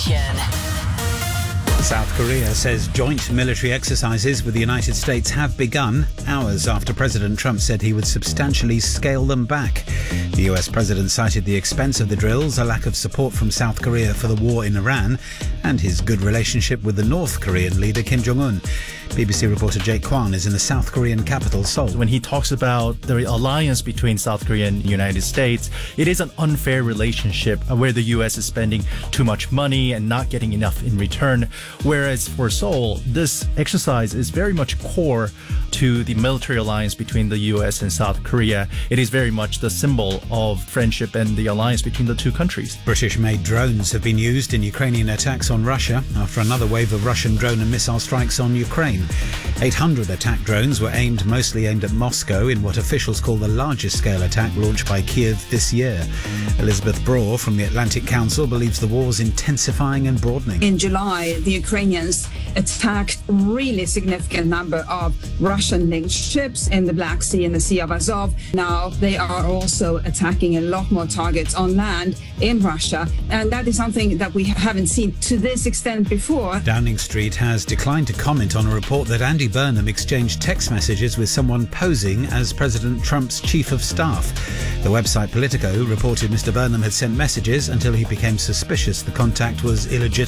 South Korea says joint military exercises with the United States have begun hours after President Trump said he would substantially scale them back. The US president cited the expense of the drills, a lack of support from South Korea for the war in Iran, and his good relationship with the North Korean leader Kim Jong-un. BBC reporter Jake Kwan is in the South Korean capital, Seoul. When he talks about the alliance between South Korea and the United States, it is an unfair relationship where the U.S. is spending too much money and not getting enough in return. Whereas for Seoul, this exercise is very much core to the military alliance between the U.S. and South Korea. It is very much the symbol of friendship and the alliance between the two countries. British-made drones have been used in Ukrainian attacks on Russia after another wave of Russian drone and missile strikes on Ukraine. 800 attack drones were mostly aimed at Moscow in what officials call the largest scale attack launched by Kiev this year. Elizabeth Braw from the Atlantic Council believes the war's intensifying and broadening. In July, the Ukrainians attacked a really significant number of Russian-linked ships in the Black Sea and the Sea of Azov. Now they are also attacking a lot more targets on land in Russia, and that is something that we haven't seen to this extent before. Downing Street has declined to comment on a report that Andy Burnham exchanged text messages with someone posing as President Trump's chief of staff. The website Politico reported Mr. Burnham had sent messages until he became suspicious the contact was illegitimate.